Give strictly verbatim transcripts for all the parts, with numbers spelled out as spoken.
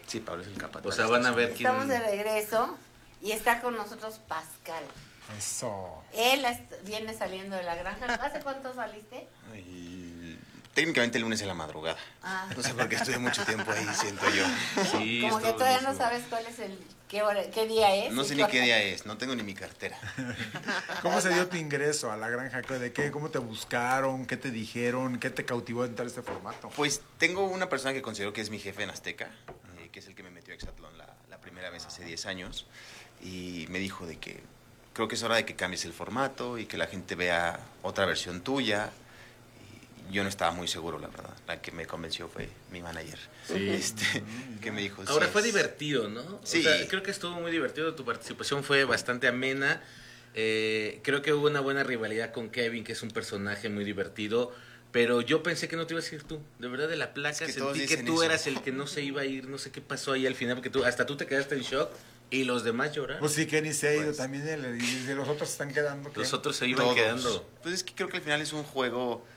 Sí, Pablo es el capataz. O sea, van a ver quién... Estamos de regreso y está con nosotros Pascal. Eso. Él viene saliendo de la granja. ¿Hace cuánto saliste? Y... técnicamente el lunes en la madrugada. Ah. No sé por qué estuve mucho tiempo ahí, siento yo. Sí, Como que todavía no sabes cuál es el... ¿Qué, hora, qué día es? No sé ni qué día es, no tengo ni mi cartera. ¿Cómo se dio tu ingreso a la granja? ¿De qué? ¿Cómo te buscaron? ¿Qué te dijeron? ¿Qué te cautivó entrar a este formato? Pues tengo una persona que considero que es mi jefe en Azteca, eh, que es el que me metió a Exatlón la, la primera vez hace diez años, y me dijo de que creo que es hora de que cambies el formato y que la gente vea otra versión tuya. Yo no estaba muy seguro, la verdad. La que me convenció fue mi manager. Sí. Este, que me dijo... Ahora sí, fue es... divertido, ¿no? Sí. O sea, creo que estuvo muy divertido. Tu participación fue bastante amena. Eh, creo que hubo una buena rivalidad con Kevin, que es un personaje muy divertido. Pero yo pensé que no te ibas a ir tú. De verdad, de la placa Es que sentí que tú eso. eras el que no se iba a ir. No sé qué pasó ahí al final, porque tú, hasta tú te quedaste en shock y los demás lloraron. Pues sí, Kenny se ha ido Pues, también. El, y de los otros se están quedando. ¿qué? Los otros se iban Todos. quedando. Pues es que creo que al final es un juego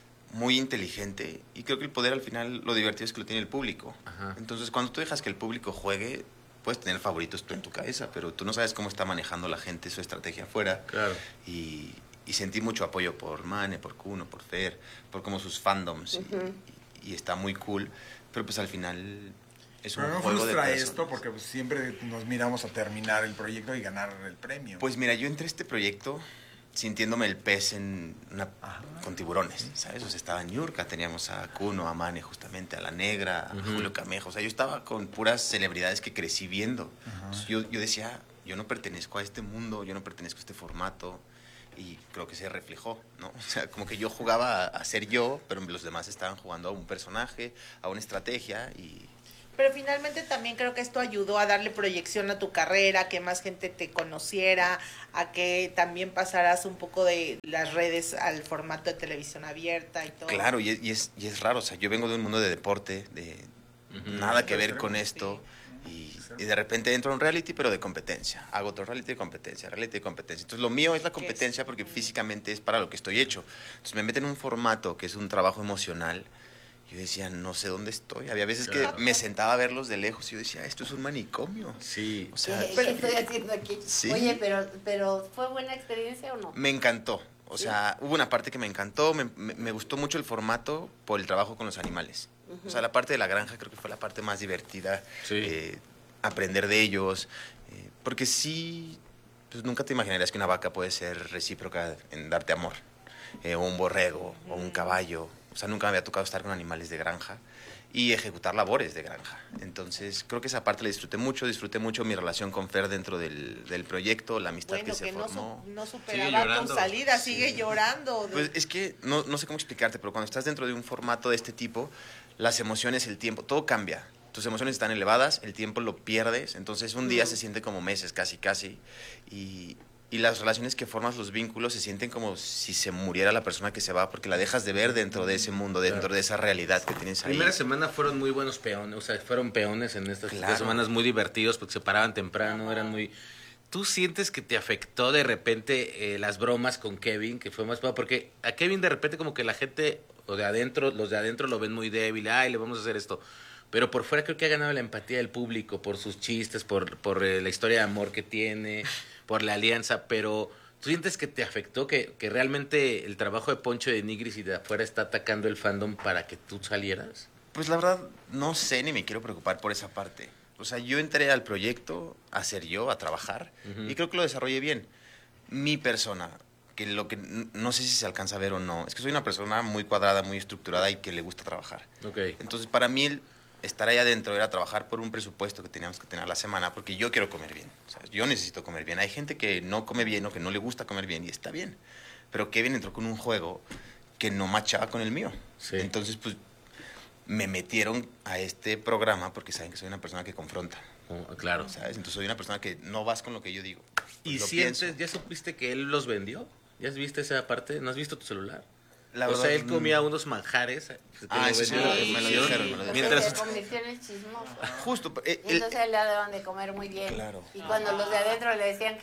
muy inteligente y creo que el poder al final, lo divertido es que lo tiene el público. Ajá. Entonces cuando tú dejas que el público juegue, puedes tener favoritos tú en tu cabeza, pero tú no sabes cómo está manejando la gente su estrategia afuera. Claro. Y, y sentí mucho apoyo por Mane, por Kuno, por Fer, por como sus fandoms. Uh-huh. y, y está muy cool, pero pues al final es un Pero no juego de frustra personas. esto porque pues, siempre nos miramos a terminar el proyecto y ganar el premio. Pues mira, yo entré a este proyecto sintiéndome el pez en una, Ajá. con tiburones, ¿sabes? O sea, estaba en Niurka, teníamos a Kuno, a Mane, justamente, a La Negra, a Uh-huh. Julio Camejo. O sea, yo estaba con puras celebridades que crecí viendo. Entonces, yo, yo decía, yo no pertenezco a este mundo, yo no pertenezco a este formato. Y creo que se reflejó, ¿no? O sea, como que yo jugaba a, a ser yo, pero los demás estaban jugando a un personaje, a una estrategia y... Pero finalmente también creo que esto ayudó a darle proyección a tu carrera, que más gente te conociera, a que también pasaras un poco de las redes al formato de televisión abierta y todo. Claro, y es, y es, y es raro, o sea, yo vengo de un mundo de deporte, de Ujú. nada que ver con esto, Sí. y, y de repente entro a un reality, pero de competencia. Hago otro reality de competencia, reality de competencia. Entonces, lo mío es la competencia porque físicamente es para lo que estoy hecho. Entonces, me meten en un formato que es un trabajo emocional. Yo decía, no sé dónde estoy. Había veces Claro. que me sentaba a verlos de lejos y yo decía, esto es un manicomio. Sí. O sea, ¿Qué, qué estoy haciendo aquí? Sí. Oye, pero, pero ¿fue buena experiencia o no? me encantó. O ¿Sí? sea, hubo una parte que me encantó, me, me- me gustó mucho el formato por el trabajo con los animales. O sea, la parte de la granja creo que fue la parte más divertida. Sí. eh, aprender de ellos. eh, porque sí, pues nunca te imaginarías que una vaca puede ser recíproca en darte amor. eh, o un borrego, o un caballo. O sea, nunca me había tocado estar con animales de granja y ejecutar labores de granja. Entonces, creo que esa parte la disfruté mucho. Disfruté mucho mi relación con Fer dentro del, del proyecto, la amistad Bueno, que se que no, formó. su- no Sigue superaba tu llorando. salida, sigue llorando. Pues es que no, no sé cómo explicarte, pero cuando estás dentro de un formato de este tipo, las emociones, el tiempo, todo cambia. Tus emociones están elevadas, el tiempo lo pierdes, entonces un día se siente como meses, casi, casi. Y, y las relaciones que formas, los vínculos, se sienten como si se muriera la persona que se va, porque la dejas de ver dentro de ese mundo, dentro Claro. de esa realidad que tienes ahí. Primera semana fueron muy buenos peones, o sea, fueron peones en estas Claro. tres semanas muy divertidos porque se paraban temprano, eran muy... ¿Tú sientes que te afectó de repente eh, las bromas con Kevin, que fue más... Porque a Kevin de repente como que la gente, o de adentro, los de adentro lo ven muy débil, ay, le vamos a hacer esto. Pero por fuera creo que ha ganado la empatía del público por sus chistes, por, por eh, la historia de amor que tiene, por la alianza, pero... ¿Tú sientes que te afectó, que, que realmente el trabajo de Poncho de Nigris y de afuera está atacando el fandom para que tú salieras? Pues la verdad, no sé ni me quiero preocupar por esa parte. O sea, yo entré al proyecto a ser yo, a trabajar, Ujú. y creo que lo desarrollé bien. Mi persona, que lo que n- no sé si se alcanza a ver o no, es que soy una persona muy cuadrada, muy estructurada y que le gusta trabajar. Ok. Entonces, para mí, el estar ahí adentro era trabajar por un presupuesto que teníamos que tener a la semana, porque yo quiero comer bien. ¿Sabes? Yo necesito comer bien. Hay gente que no come bien o que no le gusta comer bien, y está bien. Pero Kevin entró con un juego que no machaba con el mío. Sí. Entonces, pues, me metieron a este programa porque saben que soy una persona que confronta, Oh, claro. ¿sabes? Entonces, soy una persona que no vas con lo que yo digo. Pues, ¿Y lo sientes, pienso. ya supiste que él los vendió? ¿Ya has visto esa parte? ¿No has visto tu celular? La o verdad, sea, él comía mm, unos manjares que Ah, lo eso sí, vendió me en lo- me lo televisión. dijeron, me lo Porque Mientras- se convirtió en el chismoso. Justo. eh, Y el- entonces le daban de comer muy bien. Claro. Y cuando los de adentro le decían que,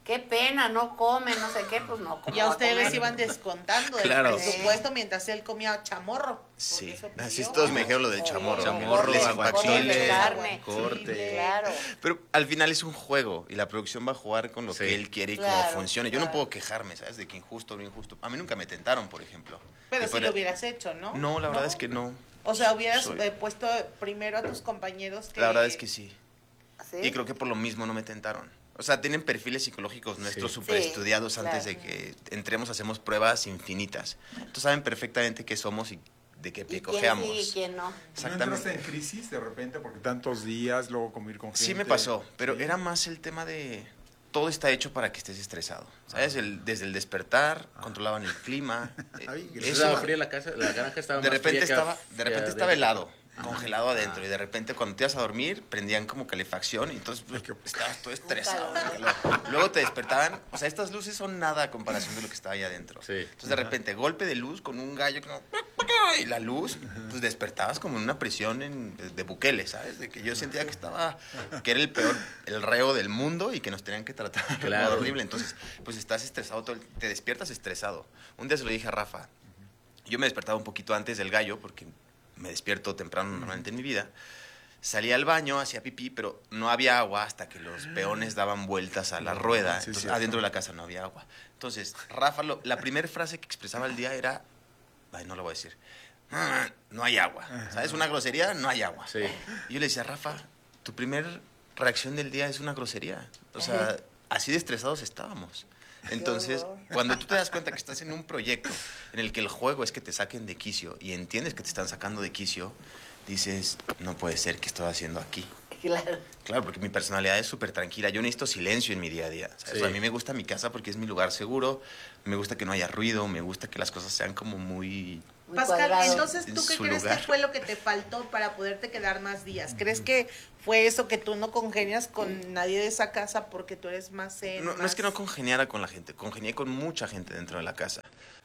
qué pena, no come, no sé qué, pues no. ¿cómo Y a va ustedes comer? les iban descontando del Claro. presupuesto mientras él comía chamorro. Sí, Porque eso pidió. así todos me dijeron lo del Sí, chamorro. Chamorro, Les cortes, impactó. cortes de aguachile, carne. corte. Claro. Pero al final es un juego y la producción va a jugar con lo Sí. que él quiere y Claro, cómo funcione. Yo no claro. puedo quejarme, ¿sabes? De que injusto o no injusto. A mí nunca me tentaron, por ejemplo. Pero Y si por- lo hubieras hecho, ¿no? No, la verdad es que no. O sea, hubieras Soy- eh, puesto primero a tus compañeros que... La verdad es que sí. ¿Sí? Y creo que por lo mismo no me tentaron. O sea, tienen perfiles psicológicos nuestros Sí. súper Sí, estudiados antes claro. de que entremos, hacemos pruebas infinitas. Entonces saben perfectamente qué somos y de qué ¿Y pie quién cojeamos. sí y quién no? ¿No entraste Exactamente. en crisis de repente porque tantos días, luego convivir con gente? Sí me pasó, pero Sí. era más el tema de todo está hecho para que estés estresado. ¿Sabes? El, desde el despertar, controlaban el clima. eh, Ay, ¿Eso eso- estaba fría la casa? ¿La granja estaba de más repente fría que estaba, af- de repente que estaba adentro? helado, congelado adentro, y de repente cuando te ibas a dormir prendían como calefacción y entonces pues, estabas todo estresado. de calor. Luego te despertaban, o sea, estas luces son nada a comparación de lo que estaba ahí adentro. Sí. Entonces de repente golpe de luz con un gallo que no, y la luz, pues despertabas como en una prisión en- de Bukele, ¿sabes? De que yo sentía que estaba, que era el peor, el reo del mundo y que nos tenían que tratar Claro. horrible. Entonces, pues estás estresado, todo el- te despiertas estresado. Un día se lo dije a Rafa, yo me despertaba un poquito antes del gallo porque me despierto temprano normalmente en mi vida. Salía al baño, hacía pipí, pero no había agua hasta que los peones daban vueltas a la No, rueda. sí, Entonces, cierto. adentro de la casa no había agua. Entonces, Rafa, lo- la primera frase que expresaba al día era, ay, no lo voy a decir, "Ah, no hay agua. ¿Sabes? Una grosería, no hay agua. Sí. Y yo le decía, Rafa, tu primer reacción del día es una grosería. O sea, así de estresados estábamos. Entonces, horror. cuando tú te das cuenta que estás en un proyecto en el que el juego es que te saquen de quicio y entiendes que te están sacando de quicio, dices, no puede ser que estoy haciendo aquí. Claro. Claro, porque mi personalidad es súper tranquila. Yo necesito silencio en mi día a día. ¿sabes? Sí. O sea, a mí me gusta mi casa porque es mi lugar seguro. Me gusta que no haya ruido. Me gusta que las cosas sean como muy... Muy Pascal, cuadrado. entonces, En ¿tú qué su crees lugar. que fue lo que te faltó para poderte quedar más días? ¿Crees que fue eso, que tú no congenias con nadie de esa casa porque tú eres más zen? No, no es que no congeniara con la gente. Congenié con mucha gente dentro de la casa.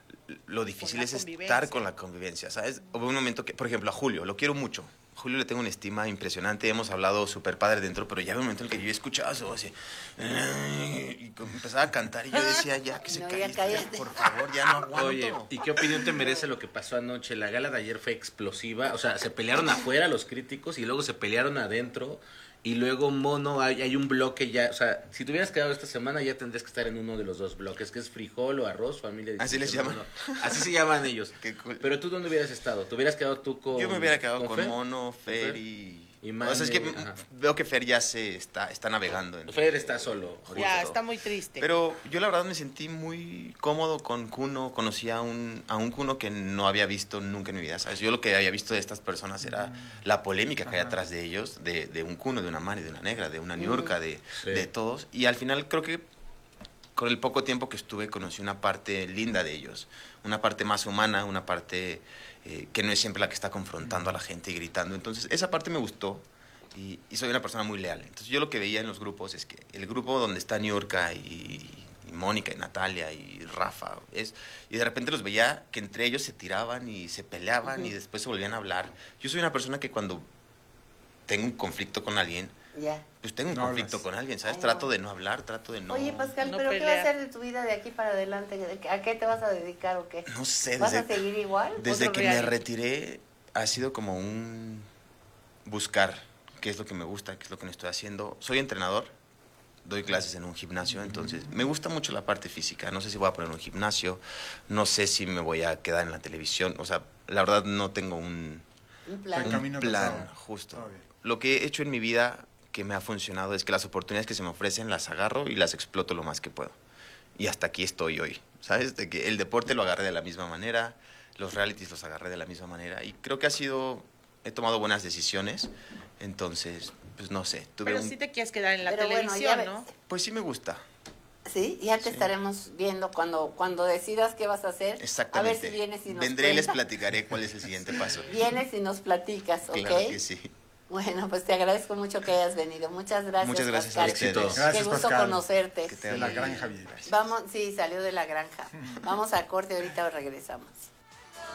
Lo difícil la es estar convivencia. con la convivencia, ¿sabes? Hubo un momento que, por ejemplo, a Julio, lo quiero mucho. A Julio le tengo una estima impresionante, hemos hablado súper padre dentro, pero ya había un momento en el que yo escuchaba su voz así, y como empezaba a cantar y yo decía, ya que se No, calle, ya cállate. por favor, ya no aguanto. Oye, ¿y qué opinión te merece lo que pasó anoche? La gala de ayer fue explosiva, o sea, se pelearon afuera los críticos y luego se pelearon adentro y luego Mono, hay, hay un bloque ya, o sea, si te hubieras quedado esta semana ya tendrías que estar en uno de los dos bloques, que es frijol o arroz, familia. Así les Distinción, llaman. Mono. Así se llaman ellos. Qué cool. Pero tú, ¿dónde hubieras estado? ¿Te hubieras quedado tú con Yo me hubiera quedado con, Fer? Mono, Fer Fer? y... Y o sea, es que Mane, ajá. veo que Fer ya se está, está navegando. En... Fer está solo. Ya, justo. está muy triste. Pero yo la verdad me sentí muy cómodo con Kuno. Conocí a un, a un Kuno que no había visto nunca en mi vida. ¿sabes? Yo lo que había visto de estas personas era la polémica que hay atrás de ellos, de, de un Kuno, de una Mari, de una Negra, de una Niurka, de, Sí. de todos. Y al final creo que con el poco tiempo que estuve conocí una parte linda de ellos. Una parte más humana, una parte eh, que no es siempre la que está confrontando a la gente y gritando. Entonces esa parte me gustó. Y, y soy una persona muy leal. Entonces yo lo que veía en los grupos es que el grupo donde está Niurka y, y Mónica y Natalia y Rafa, es, y de repente los veía que entre ellos se tiraban y se peleaban y después se volvían a hablar. Yo soy una persona que cuando tengo un conflicto con alguien, Ya. pues tengo un No conflicto hablas. con alguien, ¿sabes? Ay, Trato no. de no hablar, trato de no... Oye, Pascal, no ¿pero qué va a pelear. hacer de tu vida de aquí para adelante? ¿De qué- ¿A qué te vas a dedicar o qué? No sé, ¿Vas a desde, seguir igual? desde Otro que me reality. retiré ha sido como un buscar qué es lo que me gusta, qué es lo que no estoy haciendo. Soy entrenador, doy clases en un gimnasio, entonces me gusta mucho la parte física. No sé si voy a poner un gimnasio, no sé si me voy a quedar en la televisión. O sea, la verdad no tengo un, Un El plan. camino un plan trazado. justo. Está bien. Lo que he hecho en mi vida que me ha funcionado es que las oportunidades que se me ofrecen las agarro y las exploto lo más que puedo. Y hasta aquí estoy hoy, ¿sabes? De que el deporte lo agarré de la misma manera, los realities los agarré de la misma manera y creo que ha sido, he tomado buenas decisiones, entonces, pues no sé, tuve Pero un... sí te quieres quedar en la Pero bueno, televisión, ya ¿no? ves. Pues sí me gusta, Sí, ya te Sí. estaremos viendo cuando cuando decidas qué vas a hacer. exactamente. A ver si vienes y nos Vendré y les cuentas. platicaré cuál es el siguiente paso. Vienes y nos platicas, ¿ok? Claro que sí. Bueno, pues te agradezco mucho que hayas venido. Muchas gracias, Muchas gracias a Pascal. ustedes. Éxitos. Gracias, Qué gusto Pascal. conocerte. Que te De vaya la muy granja bien. Vieira. Vamos, sí, salió de la granja. Vamos a corte, ahorita regresamos.